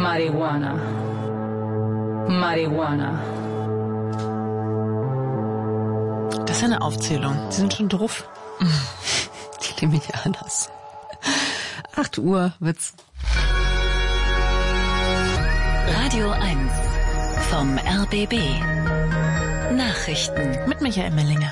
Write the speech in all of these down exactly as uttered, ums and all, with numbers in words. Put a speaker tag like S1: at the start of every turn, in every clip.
S1: Marihuana. Marihuana.
S2: Das ist eine Aufzählung. Sie sind schon drauf. Die nehme ich anders. acht Uhr wird's.
S3: Radio eins vom R B B. Nachrichten
S2: Mit Michael Mellinger.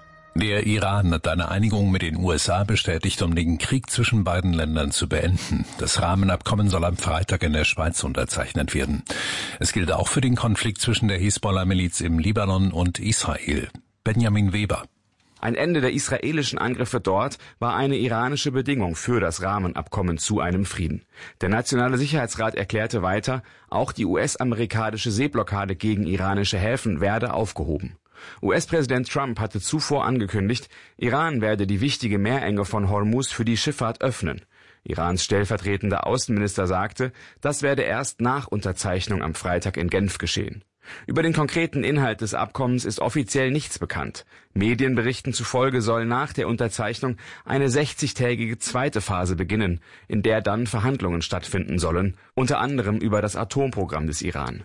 S4: Der Iran hat eine Einigung mit den U S A bestätigt, um den Krieg zwischen beiden Ländern zu beenden. Das Rahmenabkommen soll am Freitag in der Schweiz unterzeichnet werden. Es gilt auch für den Konflikt zwischen der Hisbollah-Miliz im Libanon und Israel. Benjamin Weber.
S5: Ein Ende der israelischen Angriffe dort war eine iranische Bedingung für das Rahmenabkommen zu einem Frieden. Der Nationale Sicherheitsrat erklärte weiter, auch die U S-amerikanische Seeblockade gegen iranische Häfen werde aufgehoben. U S-Präsident Trump hatte zuvor angekündigt, Iran werde die wichtige Meerenge von Hormuz für die Schifffahrt öffnen. Irans stellvertretender Außenminister sagte, das werde erst nach Unterzeichnung am Freitag in Genf geschehen. Über den konkreten Inhalt des Abkommens ist offiziell nichts bekannt. Medienberichten zufolge soll nach der Unterzeichnung eine sechzigtägige zweite Phase beginnen, in der dann Verhandlungen stattfinden sollen, unter anderem über das Atomprogramm des Iran.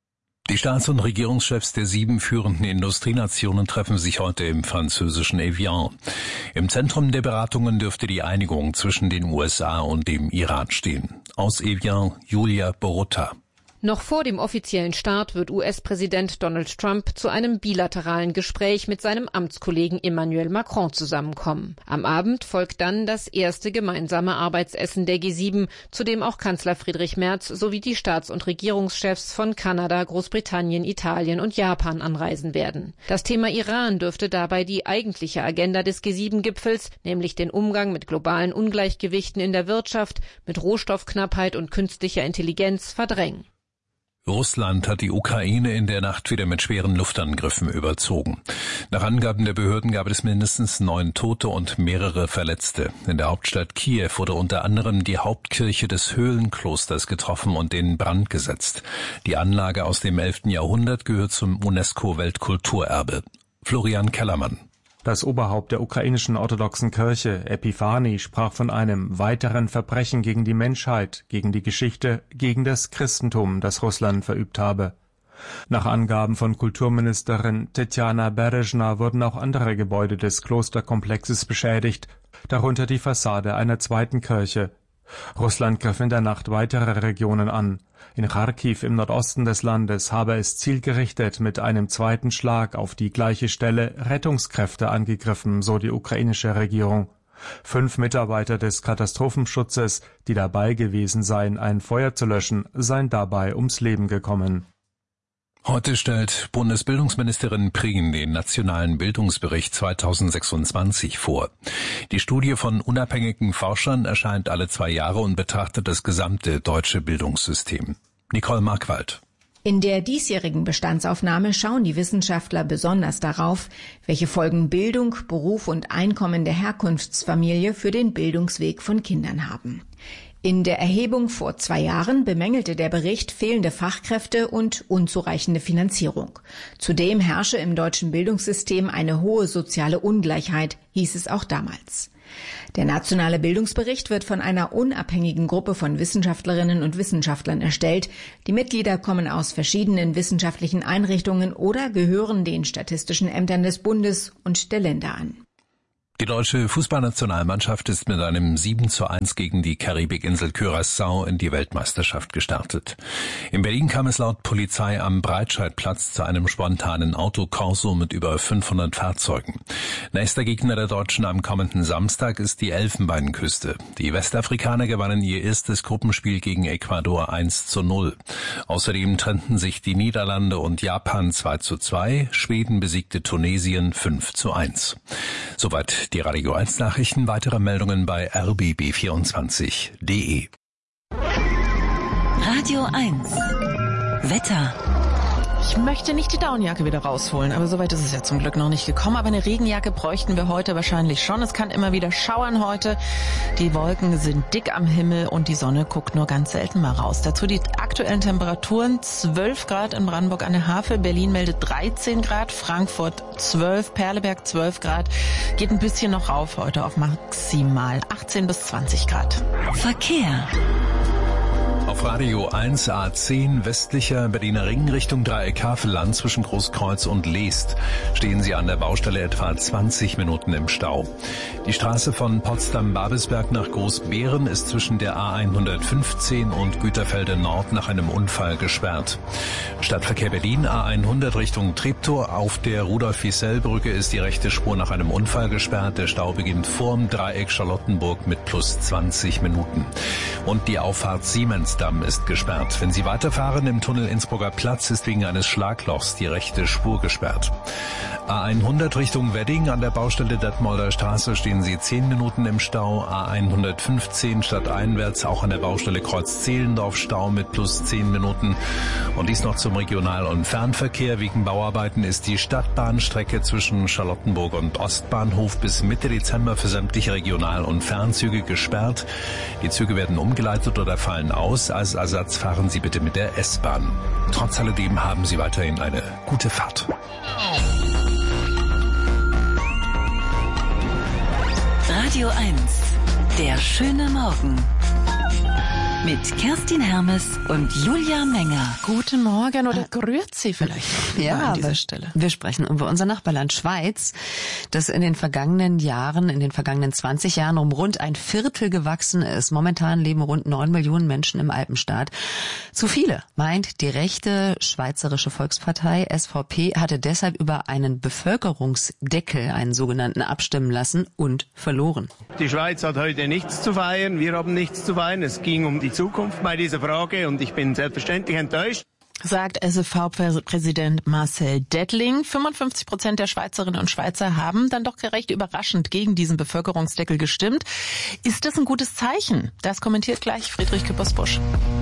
S4: Die Staats- und Regierungschefs der sieben führenden Industrienationen treffen sich heute im französischen Evian. Im Zentrum der Beratungen dürfte die Einigung zwischen den U S A und dem Iran stehen. Aus Evian, Julia Borutta.
S6: Noch vor dem offiziellen Start wird U S-Präsident Donald Trump zu einem bilateralen Gespräch mit seinem Amtskollegen Emmanuel Macron zusammenkommen. Am Abend folgt dann das erste gemeinsame Arbeitsessen der G sieben, zu dem auch Kanzler Friedrich Merz sowie die Staats- und Regierungschefs von Kanada, Großbritannien, Italien und Japan anreisen werden. Das Thema Iran dürfte dabei die eigentliche Agenda des G sieben Gipfels, nämlich den Umgang mit globalen Ungleichgewichten in der Wirtschaft, mit Rohstoffknappheit und künstlicher Intelligenz verdrängen.
S4: Russland hat die Ukraine in der Nacht wieder mit schweren Luftangriffen überzogen. Nach Angaben der Behörden gab es mindestens neun Tote und mehrere Verletzte. In der Hauptstadt Kiew wurde unter anderem die Hauptkirche des Höhlenklosters getroffen und in Brand gesetzt. Die Anlage aus dem elften Jahrhundert gehört zum UNESCO-Weltkulturerbe. Florian Kellermann.
S7: Das Oberhaupt der ukrainischen orthodoxen Kirche, Epiphani, sprach von einem weiteren Verbrechen gegen die Menschheit, gegen die Geschichte, gegen das Christentum, das Russland verübt habe. Nach Angaben von Kulturministerin Tetjana Berezhna wurden auch andere Gebäude des Klosterkomplexes beschädigt, darunter die Fassade einer zweiten Kirche. Russland griff in der Nacht weitere Regionen an. In Charkiw im Nordosten des Landes habe es zielgerichtet mit einem zweiten Schlag auf die gleiche Stelle Rettungskräfte angegriffen, so die ukrainische Regierung. Fünf Mitarbeiter des Katastrophenschutzes, die dabei gewesen seien, ein Feuer zu löschen, seien dabei ums Leben gekommen.
S4: Heute stellt Bundesbildungsministerin Prien den nationalen Bildungsbericht zweitausendsechsundzwanzig vor. Die Studie von unabhängigen Forschern erscheint alle zwei Jahre und betrachtet das gesamte deutsche Bildungssystem. Nicole Markwald.
S8: In der diesjährigen Bestandsaufnahme schauen die Wissenschaftler besonders darauf, welche Folgen Bildung, Beruf und Einkommen der Herkunftsfamilie für den Bildungsweg von Kindern haben. In der Erhebung vor zwei Jahren bemängelte der Bericht fehlende Fachkräfte und unzureichende Finanzierung. Zudem herrsche im deutschen Bildungssystem eine hohe soziale Ungleichheit, hieß es auch damals. Der nationale Bildungsbericht wird von einer unabhängigen Gruppe von Wissenschaftlerinnen und Wissenschaftlern erstellt. Die Mitglieder kommen aus verschiedenen wissenschaftlichen Einrichtungen oder gehören den statistischen Ämtern des Bundes und der Länder an.
S4: Die deutsche Fußballnationalmannschaft ist mit einem sieben zu eins gegen die Karibikinsel Curaçao in die Weltmeisterschaft gestartet. In Berlin kam es laut Polizei am Breitscheidplatz zu einem spontanen Autokorso mit über fünfhundert Fahrzeugen. Nächster Gegner der Deutschen am kommenden Samstag ist die Elfenbeinküste. Die Westafrikaner gewannen ihr erstes Gruppenspiel gegen Ecuador eins zu null. Außerdem trennten sich die Niederlande und Japan zwei zu zwei, Schweden besiegte Tunesien fünf zu eins. Soweit die Radio eins Nachrichten, weitere Meldungen bei r b b vierundzwanzig punkt d e.
S3: Radio eins Wetter.
S2: Ich möchte nicht die Daunenjacke wieder rausholen, aber soweit ist es ja zum Glück noch nicht gekommen. Aber eine Regenjacke bräuchten wir heute wahrscheinlich schon. Es kann immer wieder schauern heute. Die Wolken sind dick am Himmel und die Sonne guckt nur ganz selten mal raus. Dazu die aktuellen Temperaturen: zwölf Grad in Brandenburg an der Havel, Berlin meldet dreizehn Grad, Frankfurt zwölf, Perleberg zwölf Grad. Geht ein bisschen noch rauf heute auf maximal achtzehn bis zwanzig Grad.
S3: Verkehr.
S4: Auf Radio eins A zehn westlicher Berliner Ring Richtung Dreieck Havelland zwischen Großkreuz und Leest stehen Sie an der Baustelle etwa zwanzig Minuten im Stau. Die Straße von Potsdam-Babelsberg nach Großbeeren ist zwischen der A hundertfünfzehn und Güterfelde Nord nach einem Unfall gesperrt. Stadtverkehr Berlin A hundert Richtung Treptow. Auf der Rudolf-Wiesel-Brücke ist die rechte Spur nach einem Unfall gesperrt. Der Stau beginnt vorm Dreieck Charlottenburg mit plus zwanzig Minuten. Und die Auffahrt Siemensdamm ist gesperrt. Wenn Sie weiterfahren, im Tunnel Innsbrucker Platz ist wegen eines Schlaglochs die rechte Spur gesperrt. A hundert Richtung Wedding an der Baustelle Detmolder Straße stehen Sie zehn Minuten im Stau. A hundertfünfzehn stadteinwärts auch an der Baustelle Kreuz-Zehlendorf Stau mit plus zehn Minuten. Und dies noch zum Regional- und Fernverkehr. Wegen Bauarbeiten ist die Stadtbahnstrecke zwischen Charlottenburg und Ostbahnhof bis Mitte Dezember für sämtliche Regional- und Fernzüge gesperrt. Die Züge werden umgeleitet oder fallen aus. Als Ersatz fahren Sie bitte mit der S-Bahn. Trotz alledem haben Sie weiterhin eine gute Fahrt.
S3: Radio eins, der schöne Morgen. Mit Kerstin Hermes und Julia Menger.
S2: Guten Morgen oder grüezi vielleicht auch
S1: ja,
S2: an dieser
S1: wir,
S2: Stelle.
S1: Wir sprechen über unser Nachbarland Schweiz, das in den vergangenen Jahren, in den vergangenen zwanzig Jahren um rund ein Viertel gewachsen ist. Momentan leben rund neun Millionen Menschen im Alpenstaat. Zu viele, meint die rechte Schweizerische Volkspartei S V P, hatte deshalb über einen Bevölkerungsdeckel, einen sogenannten, abstimmen lassen und verloren.
S9: Die Schweiz hat heute nichts zu feiern, wir haben nichts zu feiern. Es ging um die Zukunft bei dieser Frage und ich bin selbstverständlich enttäuscht.
S2: Sagt S V V-Präsident Marcel Dettling. fünfundfünfzig Prozent der Schweizerinnen und Schweizer haben dann doch recht überraschend gegen diesen Bevölkerungsdeckel gestimmt. Ist das ein gutes Zeichen? Das kommentiert gleich Friedrich Küppersbusch.